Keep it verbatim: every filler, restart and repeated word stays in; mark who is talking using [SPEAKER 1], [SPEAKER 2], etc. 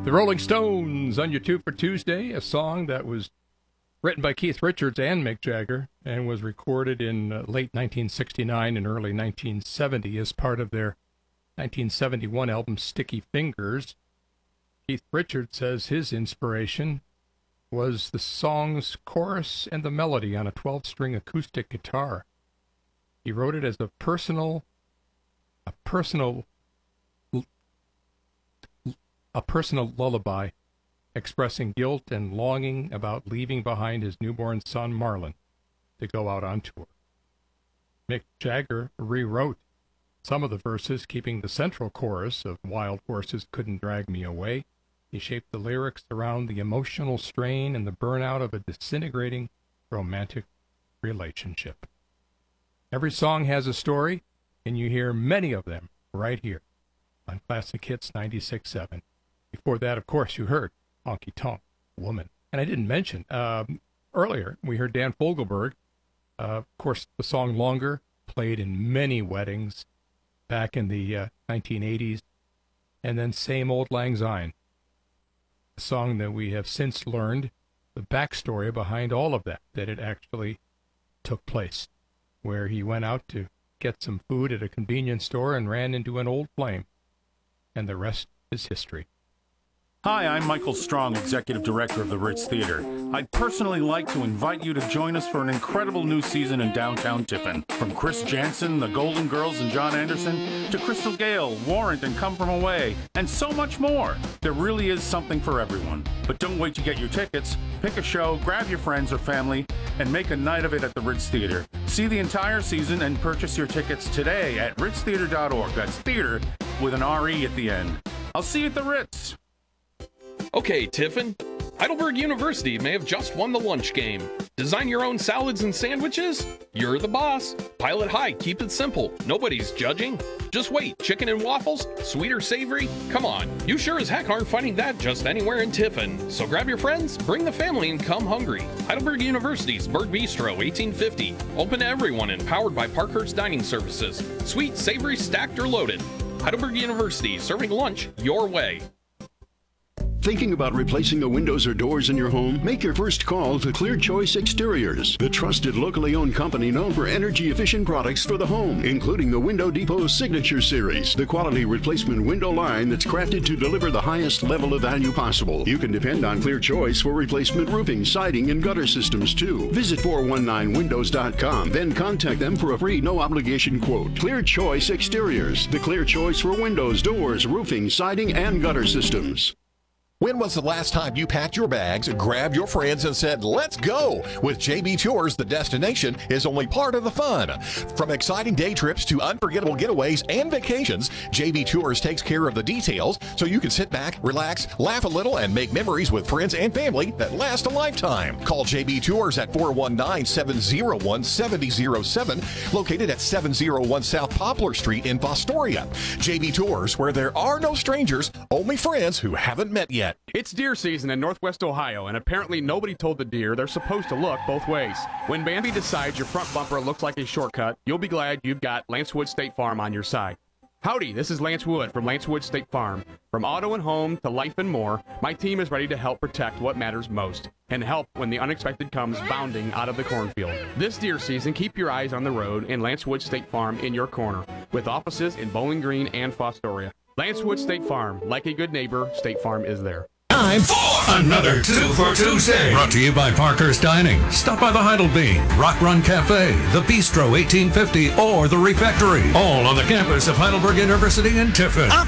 [SPEAKER 1] The Rolling Stones on your Two for Tuesday, a song that was written by Keith Richards and Mick Jagger and was recorded in uh, late nineteen sixty-nine and early nineteen seventy as part of their nineteen seventy-one album Sticky Fingers. Keith Richards says his inspiration was the song's chorus and the melody on a twelve-string acoustic guitar. He wrote it as a personal, a personal, a personal lullaby expressing guilt and longing about leaving behind his newborn son Marlon to go out on tour. Mick Jagger rewrote some of the verses, keeping the central chorus of Wild Horses Couldn't Drag Me Away. He shaped the lyrics around the emotional strain and the burnout of a disintegrating romantic relationship. Every song has a story, and you hear many of them right here on Classic Hits ninety-six point seven. Before that, of course, you heard Honky Tonk Woman. And I didn't mention, um, earlier, we heard Dan Fogelberg. Uh, of course, the song Longer played in many weddings back in the uh, nineteen eighties. And then Same Old Lang Syne, a song that we have since learned the backstory behind all of that, that it actually took place, where he went out to get some food at a convenience store and ran into an old flame. And the rest is history.
[SPEAKER 2] Hi, I'm Michael Strong, Executive Director of the Ritz Theater. I'd personally like to invite you to join us for an incredible new season in downtown Tiffin. From Chris Jansen, the Golden Girls, and John Anderson, to Crystal Gale, Warrant, and Come From Away, and so much more. There really is something for everyone. But don't wait to get your tickets. Pick a show, grab your friends or family, and make a night of it at the Ritz Theater. See the entire season and purchase your tickets today at ritz theater dot org. That's theater with an R E at the end. I'll see you at the Ritz.
[SPEAKER 3] Okay, Tiffin. Heidelberg University may have just won the lunch game. Design your own salads and sandwiches? You're the boss. Pilot high, keep it simple. Nobody's judging. Just wait, chicken and waffles? Sweet or savory? Come on, you sure as heck aren't finding that just anywhere in Tiffin. So grab your friends, bring the family, and come hungry. Heidelberg University's Bird Bistro, eighteen fifty. Open to everyone and powered by Parkhurst Dining Services. Sweet, savory, stacked, or loaded. Heidelberg University, serving lunch your way.
[SPEAKER 4] Thinking about replacing the windows or doors in your home? Make your first call to Clear Choice Exteriors, the trusted locally owned company known for energy-efficient products for the home, including the Window Depot Signature Series, the quality replacement window line that's crafted to deliver the highest level of value possible. You can depend on Clear Choice for replacement roofing, siding, and gutter systems, too. Visit four one nine windows dot com, then contact them for a free, no-obligation quote. Clear Choice Exteriors, the clear choice for windows, doors, roofing, siding, and gutter systems.
[SPEAKER 5] When was the last time you packed your bags, grabbed your friends, and said, let's go? With J B Tours, the destination is only part of the fun. From exciting day trips to unforgettable getaways and vacations, J B Tours takes care of the details so you can sit back, relax, laugh a little, and make memories with friends and family that last a lifetime. Call J B Tours at four one nine, seven oh one, seven oh oh seven, located at seven oh one South Poplar Street in Fostoria. J B Tours, where there are no strangers, only friends who haven't met yet.
[SPEAKER 6] It's deer season in Northwest Ohio, and apparently nobody told the deer they're supposed to look both ways. When Bambi decides your front bumper looks like a shortcut, you'll be glad you've got Lance Wood State Farm on your side. Howdy, this is Lance Wood from Lance Wood State Farm. From auto and home to life and more, my team is ready to help protect what matters most and help when the unexpected comes bounding out of the cornfield. This deer season, keep your eyes on the road and Lance Wood State Farm in your corner, with offices in Bowling Green and Fostoria. Lance Wood State Farm, like a good neighbor, State Farm is there.
[SPEAKER 7] Time for another Two for Tuesday. Brought to you by Parker's Dining. Stop by the Heidelbean, Rock Run Cafe, the Bistro eighteen fifty, or the Refectory. All on the campus of Heidelberg University in Tiffin.